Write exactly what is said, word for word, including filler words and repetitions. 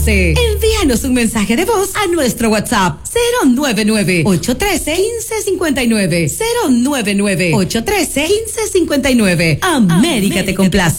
Envíanos un mensaje de voz a nuestro WhatsApp cero nueve nueve, ocho uno tres, uno cinco cinco nueve, cero nueve nueve, ocho uno tres, uno cinco cinco nueve. América te complace.